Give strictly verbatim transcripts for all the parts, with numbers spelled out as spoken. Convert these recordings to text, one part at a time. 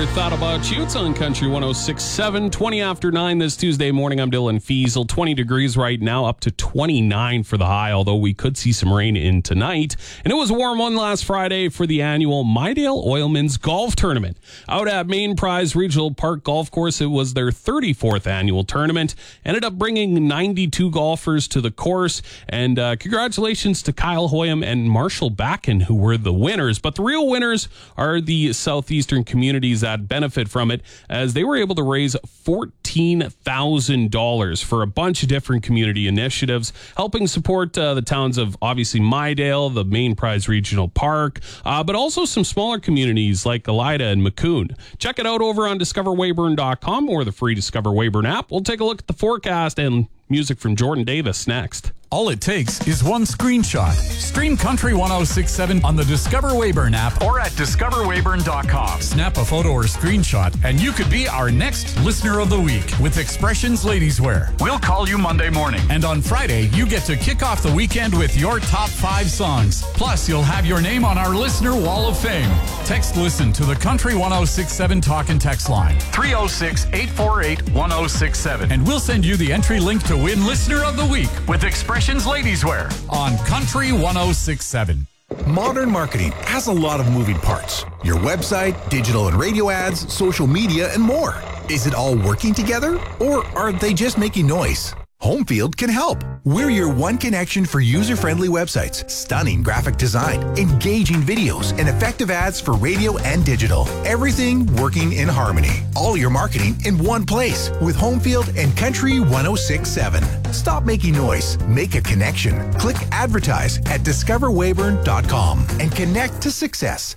Thought About You. It's on Country one oh six point seven, twenty after nine this Tuesday morning. I'm Dylan Fiesel. twenty degrees right now, up to twenty-nine for the high, although we could see some rain in tonight. And it was a warm one last Friday for the annual Mydale Oilman's Golf Tournament. Out at Main Prize Regional Park Golf Course, it was their thirty-fourth annual tournament. Ended up bringing ninety-two golfers to the course. And uh, congratulations to Kyle Hoyam and Marshall Backen, who were the winners. But the real winners are the southeastern communities that benefit from it, as they were able to raise fourteen thousand dollars for a bunch of different community initiatives, helping support uh, the towns of obviously Mydale, the Main Prize Regional Park, uh, but also some smaller communities like Elida and Maccoon. Check it out over on discover weyburn dot com or the free Discover Weyburn app. We'll take a look at the forecast and music from Jordan Davis next. All it takes is one screenshot. Stream Country one oh six point seven on the Discover Weyburn app or at discover weyburn dot com. Snap a photo or screenshot and you could be our next Listener of the Week with Expressions Ladies Wear. We'll call you Monday morning. And on Friday, you get to kick off the weekend with your top five songs. Plus, you'll have your name on our Listener Wall of Fame. Text LISTEN to the Country one oh six point seven talk and text line three oh six, eight four eight, one oh six seven. And we'll send you the entry link to win Listener of the Week with Expressions Ladies Wear on Country one oh six point seven. Modern marketing has a lot of moving parts. Your website, digital and radio ads, social media, and more. Is it all working together, or are they just making noise? Homefield can help. We're your one connection for user-friendly websites, stunning graphic design, engaging videos, and effective ads for radio and digital. Everything working in harmony. All your marketing in one place with Homefield and Country one oh six point seven. Stop making noise. Make a connection. Click advertise at discover weyburn dot com and connect to success.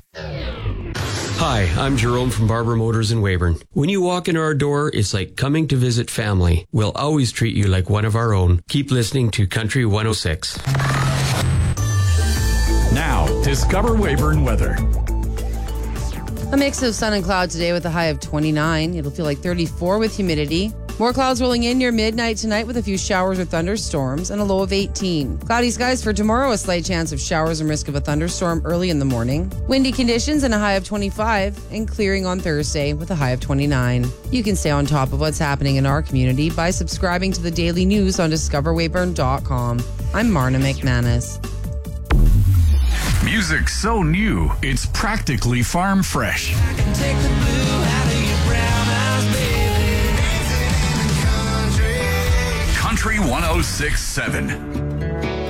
Hi, I'm Jerome from Barber Motors in Weyburn. When you walk in our door, it's like coming to visit family. We'll always treat you like one of our own. Keep listening to Country one oh six. Now, Discover Weyburn weather. A mix of sun and cloud today with a high of twenty-nine. It'll feel like thirty-four with humidity. More clouds rolling in near midnight tonight with a few showers or thunderstorms and a low of eighteen. Cloudy skies for tomorrow, a slight chance of showers and risk of a thunderstorm early in the morning. Windy conditions and a high of twenty-five, and clearing on Thursday with a high of twenty-nine. You can stay on top of what's happening in our community by subscribing to the daily news on discover weyburn dot com. I'm Marna McManus. Music so new, it's practically farm fresh. I can take the blue out of your brown eyes, baby. Country one oh six point seven.